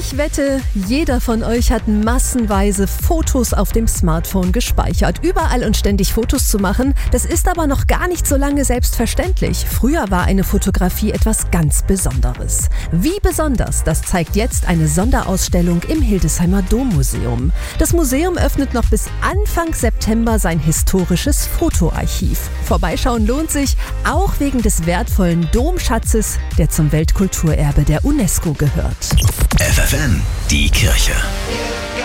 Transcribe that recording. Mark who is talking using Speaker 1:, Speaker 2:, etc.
Speaker 1: Ich wette, jeder von euch hat massenweise Fotos auf dem Smartphone gespeichert. Überall und ständig Fotos zu machen, das ist aber noch gar nicht so lange selbstverständlich. Früher war eine Fotografie etwas ganz Besonderes. Wie besonders, das zeigt jetzt eine Sonderausstellung im Hildesheimer Dommuseum. Das Museum öffnet noch bis Anfang September sein historisches Fotoarchiv. Vorbeischauen lohnt sich, auch wegen des wertvollen Domschatzes, der zum Weltkulturerbe der UNESCO gehört.
Speaker 2: FFN, die Kirche.